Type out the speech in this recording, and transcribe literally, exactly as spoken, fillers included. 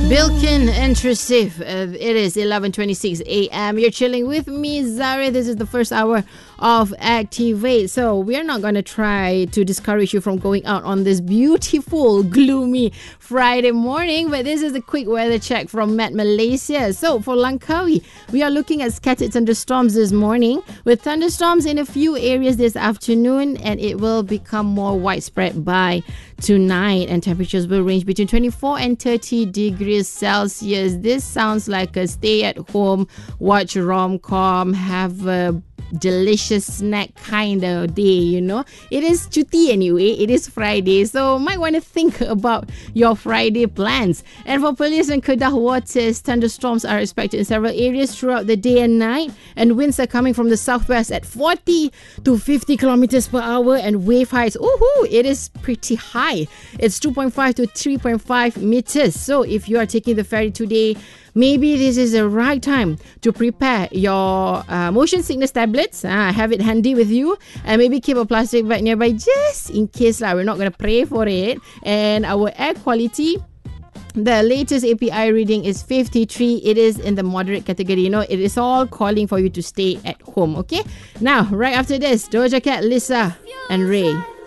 Bilkin Intrusive. Uh, it is eleven twenty-six a.m. You're chilling with me, Zara. This is the first hour of Activate. So we are not going to try to discourage you from going out on this beautiful, gloomy Friday morning. But this is a quick weather check from Met Malaysia. So for Langkawi, we are looking at scattered thunderstorms this morning, with thunderstorms in a few areas this afternoon, and it will become more widespread by tonight, and temperatures will range between twenty-four and thirty degrees Celsius. This sounds like a stay at home, watch rom-com, have a delicious snack kind of day, you know. It is cuti anyway, it is Friday, so might want to think about your Friday plans. And for Perlis and Kedah waters, thunderstorms are expected in several areas throughout the day and night, and winds are coming from the southwest at forty to fifty kilometers per hour, and wave heights, ooh, it is pretty high. It's two point five to three point five meters. So if you are taking the ferry today, maybe this is the right time to prepare your uh, motion sickness tablets. Uh, have it handy with you, and maybe keep a plastic bag nearby just in case. Lah. We're not going to pray for it. And our air quality, the latest A P I reading is fifty-three. It is in the moderate category. You know, it is all calling for you to stay at home. Okay? Now, right after this, Doja Cat, Lisa, and Ray.